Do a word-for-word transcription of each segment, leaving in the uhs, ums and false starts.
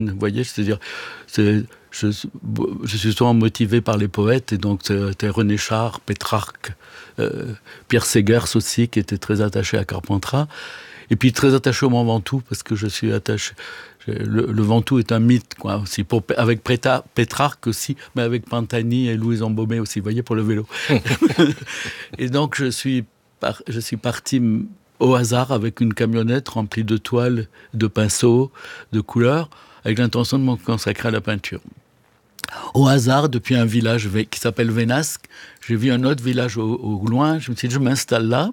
Vous voyez, c'est-à-dire, c'est, je, je suis souvent motivé par les poètes, et donc c'était René Char, Pétrarque, euh, Pierre Ségers aussi, qui était très attaché à Carpentras, et puis très attaché au Mont Ventoux, parce que je suis attaché... Le, le Ventoux est un mythe, quoi, aussi, pour, avec Péta, Pétrarque aussi, mais avec Pantani et Louise Embaumé aussi, vous voyez, pour le vélo. Et donc, je suis, par, je suis parti au hasard avec une camionnette remplie de toiles, de pinceaux, de couleurs, avec l'intention de me consacrer à la peinture. Au hasard, depuis un village qui s'appelle Vénasque, j'ai vu un autre village au, au loin, je me suis dit, je m'installe là,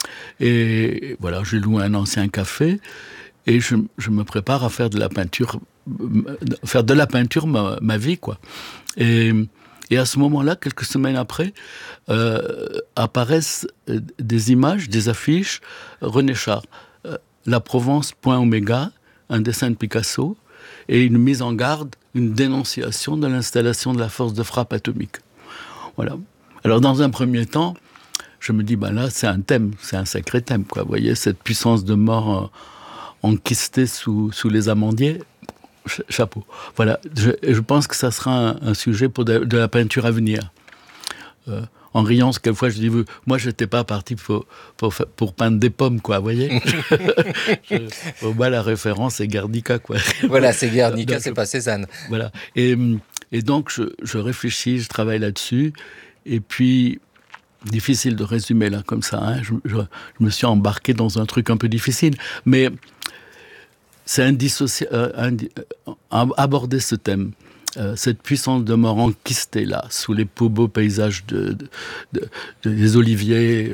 et voilà, j'ai loué un ancien café, et je, je me prépare à faire de la peinture, faire de la peinture ma, ma vie, quoi. Et, et à ce moment-là, quelques semaines après, euh, apparaissent des images, des affiches, René Char, euh, La Provence, point oméga, un dessin de Picasso, et une mise en garde, une dénonciation de l'installation de la force de frappe atomique. Voilà. Alors, dans un premier temps, je me dis, ben là, c'est un thème, c'est un sacré thème, quoi. Vous voyez, cette puissance de mort... Euh, enquisté sous, sous les amandiers, chapeau. Voilà, je, je pense que ça sera un, un sujet pour de, de la peinture à venir. Euh, en riant, quelquefois, je dis, moi, je n'étais pas parti pour, pour, pour peindre des pommes, quoi, vous voyez. je, au bas, la référence, c'est Guernica, quoi. Voilà, c'est Guernica, donc, c'est pas Cézanne. Voilà, et, et donc, je, je réfléchis, je travaille là-dessus, et puis... Difficile de résumer là comme ça, hein. je, je, je me suis embarqué dans un truc un peu difficile, mais c'est indissociable, euh, indi- euh, aborder ce thème, euh, cette puissance de mort enquistée là, sous les beaux, beaux paysages de, de, de, de, des oliviers,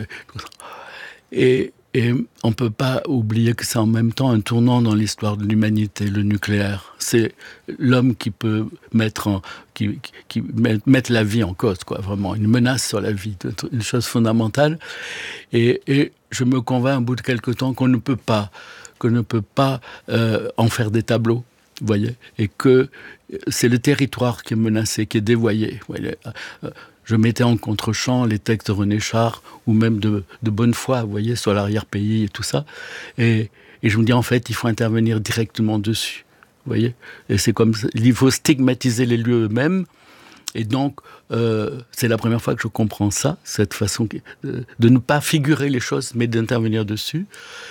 et, et on ne peut pas oublier que c'est en même temps un tournant dans l'histoire de l'humanité, le nucléaire. C'est l'homme qui peut mettre, en, qui, qui, qui met, mettre la vie en cause, quoi, vraiment, une menace sur la vie, une chose fondamentale. Et, et je me convainc au bout de quelque temps qu'on ne peut pas, qu'on ne peut pas euh, en faire des tableaux, vous voyez, et que c'est le territoire qui est menacé, qui est dévoyé. Vous voyez. Je mettais en contre-champ les textes de René Char, ou même de, de Bonnefoy, vous voyez, sur l'arrière-pays et tout ça. Et, et je me dis, en fait, il faut intervenir directement dessus, vous voyez. Et c'est comme ça, il faut stigmatiser les lieux eux-mêmes. Et donc, euh, c'est la première fois que je comprends ça, cette façon de, de ne pas figurer les choses, mais d'intervenir dessus.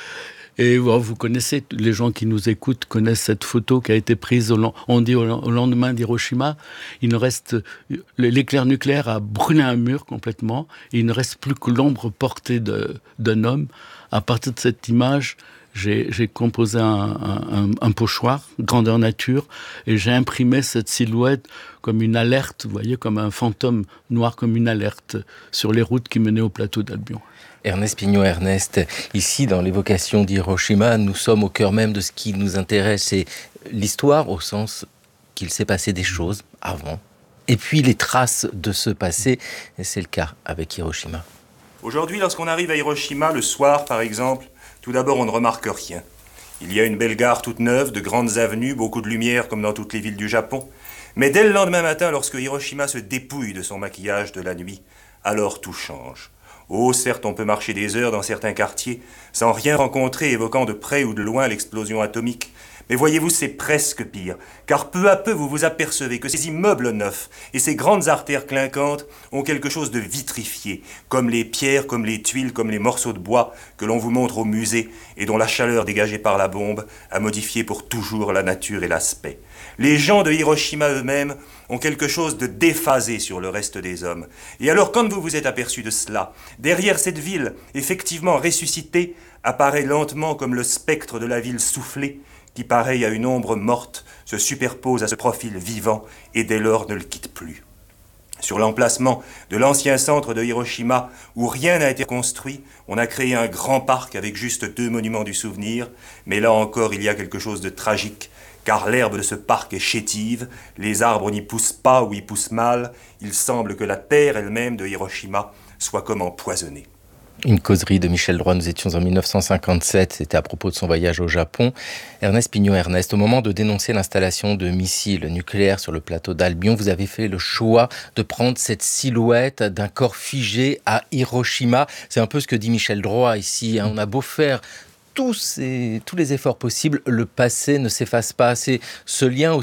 Et bon, vous connaissez, les gens qui nous écoutent connaissent cette photo qui a été prise, au, on dit au, au lendemain d'Hiroshima. Il ne reste, l'éclair nucléaire a brûlé un mur complètement, et il ne reste plus que l'ombre portée de, d'un homme. À partir de cette image, j'ai, j'ai composé un, un, un pochoir, grandeur nature, et j'ai imprimé cette silhouette comme une alerte, vous voyez, comme un fantôme noir, comme une alerte sur les routes qui menaient au plateau d'Albion. Ernest Pignon-Ernest, ici dans l'évocation d'Hiroshima, nous sommes au cœur même de ce qui nous intéresse, c'est l'histoire au sens qu'il s'est passé des choses avant, et puis les traces de ce passé, et c'est le cas avec Hiroshima. Aujourd'hui, lorsqu'on arrive à Hiroshima, le soir par exemple, tout d'abord on ne remarque rien. Il y a une belle gare toute neuve, de grandes avenues, beaucoup de lumière comme dans toutes les villes du Japon, mais dès le lendemain matin, lorsque Hiroshima se dépouille de son maquillage de la nuit, alors tout change. Oh, certes, on peut marcher des heures dans certains quartiers sans rien rencontrer évoquant de près ou de loin l'explosion atomique. Mais voyez-vous, c'est presque pire, car peu à peu vous vous apercevez que ces immeubles neufs et ces grandes artères clinquantes ont quelque chose de vitrifié, comme les pierres, comme les tuiles, comme les morceaux de bois que l'on vous montre au musée et dont la chaleur dégagée par la bombe a modifié pour toujours la nature et l'aspect. Les gens de Hiroshima eux-mêmes ont quelque chose de déphasé sur le reste des hommes. Et alors, quand vous vous êtes aperçu de cela, derrière cette ville, effectivement ressuscitée, apparaît lentement comme le spectre de la ville soufflée, qui, pareil à une ombre morte, se superpose à ce profil vivant et dès lors ne le quitte plus. Sur l'emplacement de l'ancien centre de Hiroshima, où rien n'a été construit, on a créé un grand parc avec juste deux monuments du souvenir, mais là encore il y a quelque chose de tragique, car l'herbe de ce parc est chétive, les arbres n'y poussent pas ou y poussent mal, il semble que la terre elle-même de Hiroshima soit comme empoisonnée. Une causerie de Michel Droit, nous étions en dix-neuf cent cinquante-sept, c'était à propos de son voyage au Japon. Ernest Pignon-Ernest, au moment de dénoncer l'installation de missiles nucléaires sur le plateau d'Albion, vous avez fait le choix de prendre cette silhouette d'un corps figé à Hiroshima. C'est un peu ce que dit Michel Droit ici, hein. On a beau faire tous, ces, tous les efforts possibles, le passé ne s'efface pas. C'est ce lien